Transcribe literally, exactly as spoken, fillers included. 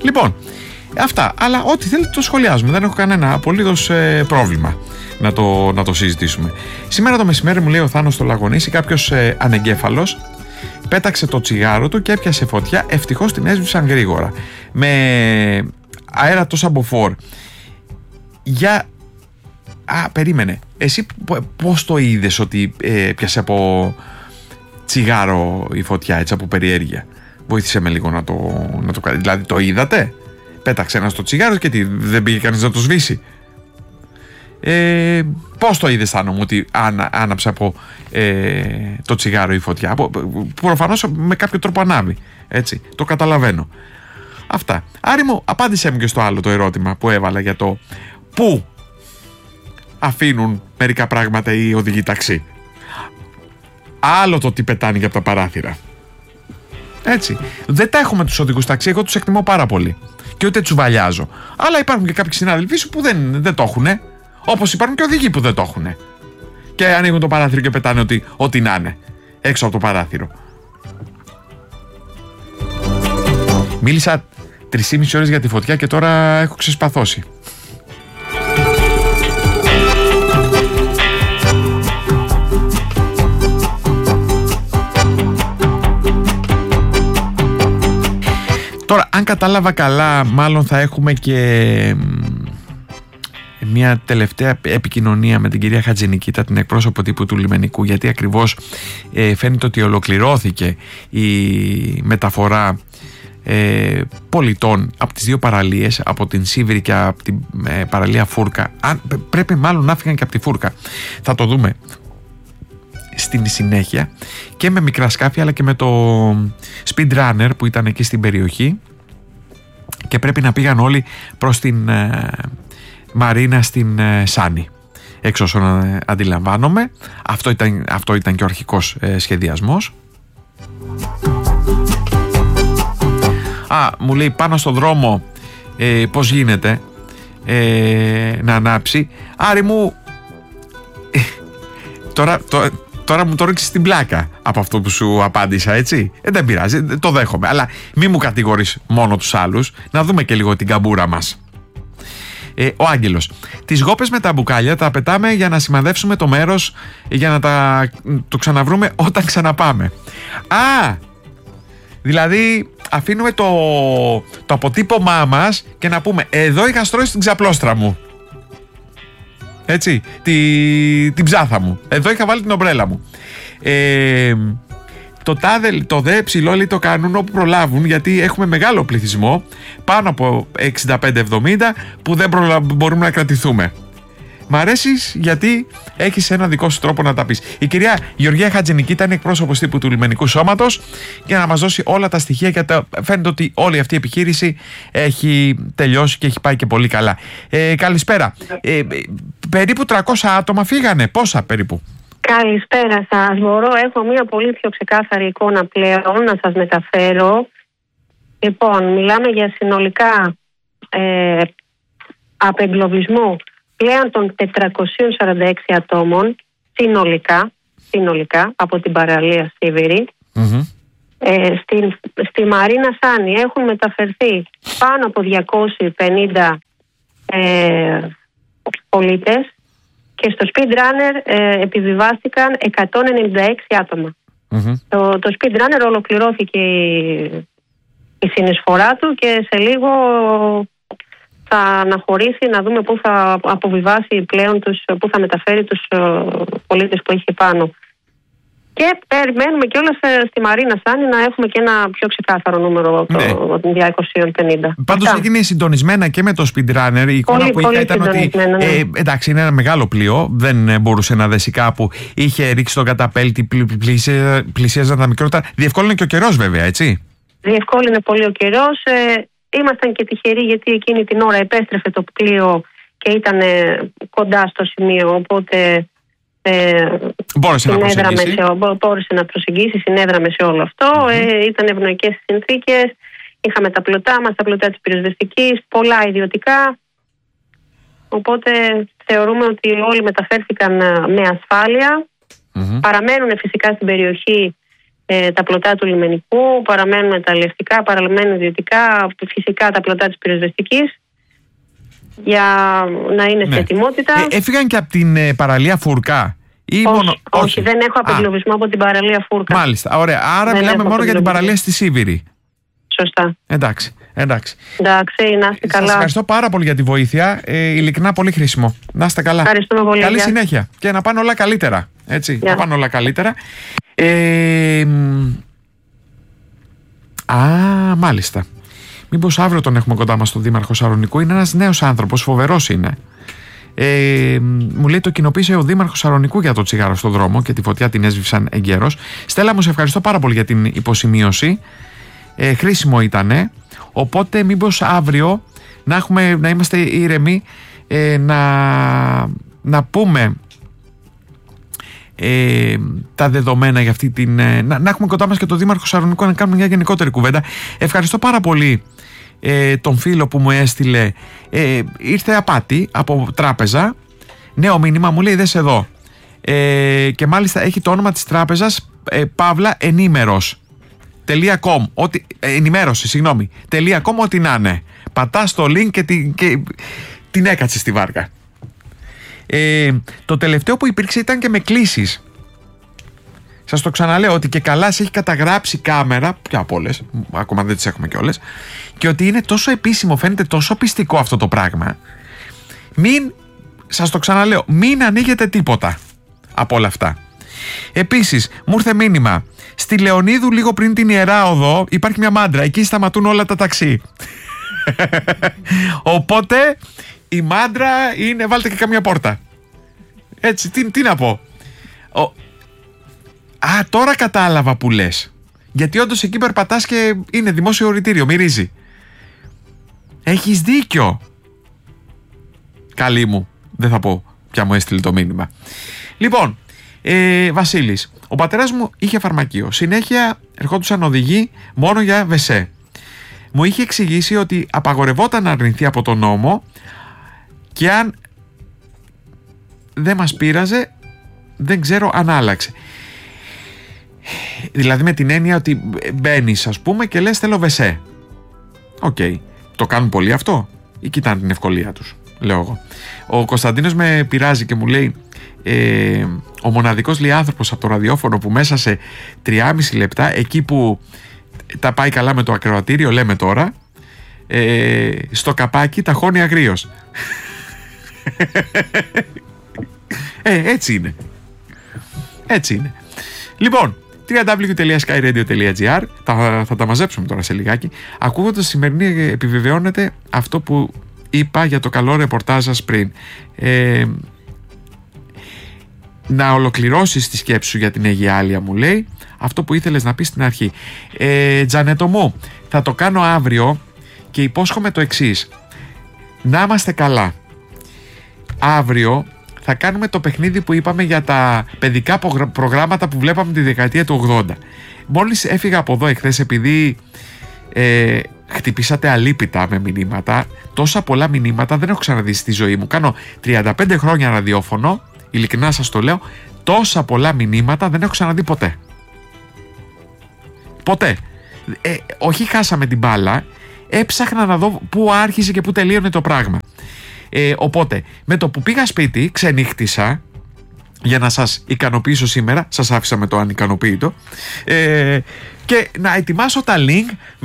Λοιπόν, αυτά. Αλλά ό,τι θέλετε το σχολιάζουμε. Δεν έχω κανένα απολύτως ε, πρόβλημα να το, να το συζητήσουμε. Σήμερα το μεσημέρι, μου λέει ο Θάνος στο Λαγονίσι, κάποιος ε, ανεγκέφαλος πέταξε το τσιγάρο του και έπιασε φωτιά. Ευτυχώς την έσβησαν γρήγορα. Με αέρατο σαμποφόρ. Για... Α, περίμενε. Εσύ πώς το είδες ότι ε, πιάσε από τσιγάρο η φωτιά, έτσι, από περιέργεια? Βοήθησε με λίγο να το, να το κάνει. Δηλαδή το είδατε? Πέταξε ένα στο τσιγάρο και τι, δεν πήγε κανείς να το σβήσει? Ε, πώς το είδες, Θάνο μου, ότι άνα, άναψε από ε, το τσιγάρο η φωτιά? Από, προφανώς με κάποιο τρόπο ανάβει, έτσι, το καταλαβαίνω. Αυτά. Άρη μου, απάντησέ μου και στο άλλο το ερώτημα που έβαλα για το πού αφήνουν μερικά πράγματα οι οδηγοί ταξί. Άλλο το τι πετάνε και από τα παράθυρα. Έτσι. Δεν τα έχουμε τους οδηγούς ταξί, εγώ τους εκτιμώ πάρα πολύ. Και ούτε τους βαλιάζω. Αλλά υπάρχουν και κάποιοι συνάδελφοί σου που δεν, δεν το έχουνε. Όπως υπάρχουν και οδηγοί που δεν το έχουνε. Και ανοίγουν το παράθυρο και πετάνε ό,τι, ό,τι να είναι έξω από το παράθυρο. Μίλησα τρεις και μισή ώρες για τη φωτιά και τώρα έχω ξεσπαθώσει. Τώρα, αν κατάλαβα καλά, μάλλον θα έχουμε και μια τελευταία επικοινωνία με την κυρία Χατζηνικίτα, την εκπρόσωπο τύπου του Λιμενικού, γιατί ακριβώς ε, φαίνεται ότι ολοκληρώθηκε η μεταφορά ε, πολιτών από τις δύο παραλίες, από την Σίβηρη και από την ε, παραλία Φούρκα. Αν, πρέπει μάλλον να φύγαν και από τη Φούρκα. Θα το δούμε στην συνέχεια, και με μικρά σκάφη αλλά και με το Speedrunner που ήταν εκεί στην περιοχή, και πρέπει να πήγαν όλοι προς την ε, Μαρίνα στην ε, Σάνη, έξω όσον ε, αντιλαμβάνομαι. Αυτό ήταν, αυτό ήταν και ο αρχικός ε, σχεδιασμός. Α, μου λέει πάνω στον δρόμο ε, πώς γίνεται ε, να ανάψει. Άρη μου, ε, τώρα... Το, Τώρα μου το ρίξεις στην πλάκα από αυτό που σου απάντησα, έτσι. Ε, δεν πειράζει, το δέχομαι. Αλλά μη μου κατηγορείς μόνο τους άλλους. Να δούμε και λίγο την καμπούρα μας. Ε, ο Άγγελος. Τις γόπες με τα μπουκάλια τα πετάμε για να σημαδεύσουμε το μέρος, για να τα, το ξαναβρούμε όταν ξαναπάμε. Α! Δηλαδή αφήνουμε το, το αποτύπωμά μας και να πούμε, εδώ είχα στρώσει την ξαπλώστρα μου. Έτσι, τη, την ψάθα μου. Εδώ είχα βάλει την ομπρέλα μου. Ε, το τάδε, το δε ψηλόλι το κάνουν όπου προλάβουν, γιατί έχουμε μεγάλο πληθυσμό, πάνω από εξήντα πέντε εβδομήντα, που δεν προλα... μπορούμε να κρατηθούμε. Μ' αρέσεις γιατί έχεις ένα δικό σου τρόπο να τα πεις. Η κυρία Γεωργία Χατζηνικίτα είναι εκπρόσωπος τύπου του Λιμενικού Σώματος για να μας δώσει όλα τα στοιχεία, γιατί φαίνεται ότι όλη αυτή η επιχείρηση έχει τελειώσει και έχει πάει και πολύ καλά. Ε, καλησπέρα. Ε, περίπου τριακόσια άτομα φύγανε. Πόσα περίπου? Καλησπέρα σας. Μπορώ, έχω μια πολύ πιο ξεκάθαρη εικόνα πλέον να σας μεταφέρω. Λοιπόν, μιλάμε για συνολικά ε, απεγκλωβισμό πλέον των τετρακοσίων σαράντα έξι ατόμων συνολικά, συνολικά από την παραλία Σίβηρη. Mm-hmm. Ε, στη, στη Μαρίνα Σάνη έχουν μεταφερθεί πάνω από διακόσιοι πενήντα ε, πολίτες, και στο Speedrunner ε, επιβιβάστηκαν εκατόν ενενήντα έξι άτομα. Mm-hmm. Το, το Speedrunner ολοκληρώθηκε η, η συνεισφορά του και σε λίγο θα αναχωρήσει να δούμε πού θα αποβιβάσει πλέον, τους, πού θα μεταφέρει τους πολίτες που έχει πάνω. Και περιμένουμε κιόλας στη Μαρίνα Σάνη να έχουμε και ένα πιο ξεκάθαρο νούμερο από ναι. το διακόσια πενήντα. Πάντως έγινε συντονισμένα και με το Speedrunner. Η εικόνα πολύ, που είχα ήταν ότι ναι. ε, εντάξει, είναι ένα μεγάλο πλοίο, δεν μπορούσε να δέσει κάπου, είχε ρίξει τον καταπέλτη, πλησίαζαν τα μικρότερα. Διευκόλυνε και ο καιρός βέβαια, έτσι. Διευκόλυνε πολύ ο καιρός. Ε, ήμασταν και τυχεροί γιατί εκείνη την ώρα επέστρεφε το πλοίο και ήταν κοντά στο σημείο, οπότε ε, μπόρεσε, να προσεγγίσει. Σε, μπόρεσε να προσεγγίσει, συνέδραμε σε όλο αυτό. Mm-hmm. Ε, ήταν ευνοϊκές οι συνθήκες, είχαμε τα πλωτά μας, τα πλωτά της πυροσβεστικής, πολλά ιδιωτικά, οπότε θεωρούμε ότι όλοι μεταφέρθηκαν με ασφάλεια. Mm-hmm. Παραμένουν φυσικά στην περιοχή ε, τα πλωτά του λιμενικού, παραμένουν τα αλλιευτικά, παραμένουν ιδιωτικά, φυσικά τα πλωτά της πυροσβεστικής, για να είναι ναι. σε ετοιμότητα. Ε, έφυγαν και από την ε, παραλία Φούρκα. Ή όχι, μόνο... όχι, όχι, δεν έχω απεγκλωβισμό από την παραλία Φούρκα. Μάλιστα, ωραία. Άρα δεν μιλάμε μόνο για την παραλία στη Σίβηρη. Σωστά. Εντάξει, εντάξει. Εντάξει, να είστε καλά. Σας ευχαριστώ πάρα πολύ για τη βοήθεια. Ε, ειλικρινά πολύ χρήσιμο. Να είστε καλά. Ευχαριστούμε πολύ. Καλή για. συνέχεια. Και να πάνε όλα καλύτερα. Έτσι, για. να πάνε όλα καλύτερα. Ε, α, μάλιστα. Μήπως αύριο τον έχουμε κοντά μας τον Δήμαρχο Σαρονικού. Είναι ένας νέος άνθρωπος, φοβερός είναι. Ε, μου λέει το κοινοποίησε ο Δήμαρχος Σαρονικού για το τσιγάρο στον δρόμο και τη φωτιά την έσβησαν εγκαίρως. Στέλλα μου, σε ευχαριστώ πάρα πολύ για την υποσημείωση. Ε, χρήσιμο ήτανε. Οπότε μήπως αύριο να, έχουμε, να είμαστε ήρεμοι ε, να, να πούμε ε, τα δεδομένα για αυτή την... Ε, να, να έχουμε κοντά μας και τον Δήμαρχο Σαρονικού να κάνουμε μια γενικότερη κουβέντα. Ευχαριστώ πάρα πολύ ε, τον φίλο που μου έστειλε. Ε, ήρθε απάτη από τράπεζα. Νέο μήνυμα, μου λέει δες εδώ. Ε, και μάλιστα έχει το όνομα της τράπεζας ε, Παύλα Ενήμερος. .com, ότι, ε, ενημέρωση, συγγνώμη. .com, ό,τι να είναι. Πατάς το link και την, και την έκατσε στη βάρκα. Ε, το τελευταίο που υπήρξε ήταν και με κλήσεις. Σας το ξαναλέω ότι και καλά σε έχει καταγράψει κάμερα, πια από όλες, ακόμα δεν τις έχουμε κιόλας, και ότι είναι τόσο επίσημο, φαίνεται τόσο πιστικό αυτό το πράγμα. Μην, σας το ξαναλέω, μην ανοίγετε τίποτα από όλα αυτά. Επίσης, μου ήρθε μήνυμα. Στη Λεωνίδου, λίγο πριν την Ιερά Οδό, υπάρχει μια μάντρα. Εκεί σταματούν όλα τα ταξί. Οπότε η μάντρα είναι, βάλτε και καμία πόρτα. Έτσι, τι, τι να πω. Ο... Α, τώρα κατάλαβα που λες. Γιατί όντως εκεί περπατάς και είναι δημόσιο οριτήριο, μυρίζει. Έχεις δίκιο. Καλή μου. Δεν θα πω ποια μου έστειλε το μήνυμα. Λοιπόν, ε, Βασίλης, ο πατέρας μου είχε φαρμακείο. Συνέχεια ερχόντουσαν οδηγοί μόνο για βεσέ. Μου είχε εξηγήσει ότι απαγορευόταν να αρνηθεί από τον νόμο και αν δεν μας πείραζε, δεν ξέρω αν άλλαξε. Δηλαδή με την έννοια ότι μπαίνεις, ας πούμε, και λες θέλω βεσέ. Οκ. Okay. Το κάνουν πολλοί αυτό ή κοιτάνε την ευκολία τους, λέω εγώ. Ο Κωνσταντίνος με πειράζει και μου λέει ε, ο μοναδικός λέει άνθρωπος από το ραδιόφωνο που μέσα σε τριάμιση λεπτά, εκεί που τα πάει καλά με το ακροατήριο, λέμε τώρα, ε, στο καπάκι ταχώνει αγρίως. ε, έτσι είναι. Έτσι είναι. Λοιπόν, double-u double-u double-u τελεία sky radio τελεία gr, θα, θα τα μαζέψουμε τώρα σε λιγάκι. Ακούγοντας τη σημερινή, επιβεβαιώνεται αυτό που είπα για το καλό ρεπορτάζ σας πριν. Ε, να ολοκληρώσεις τη σκέψη σου για την Αιγιάλεια, μου λέει, αυτό που ήθελες να πεις στην αρχή. ε, Τζανέτο μου, θα το κάνω αύριο και υπόσχομαι το εξής. Να είμαστε καλά. Αύριο θα κάνουμε το παιχνίδι που είπαμε για τα παιδικά προγράμματα που βλέπαμε τη δεκαετία του ογδόντα. Μόλις έφυγα από εδώ εχθές, επειδή ε, χτυπήσατε αλίπητα με μηνύματα, τόσα πολλά μηνύματα δεν έχω ξαναδεί στη ζωή μου. Κάνω τριάντα πέντε χρόνια ραδιόφωνο, ειλικρινά σας το λέω, τόσα πολλά μηνύματα δεν έχω ξαναδεί ποτέ. Ποτέ. Ε, όχι χάσαμε την μπάλα, έψαχνα να δω πού άρχισε και πού τελείωνε το πράγμα. Ε, οπότε, με το που πήγα σπίτι, ξενύχτησα για να σας ικανοποιήσω σήμερα, σας άφησα με το ανικανοποίητο, ε, και να ετοιμάσω τα link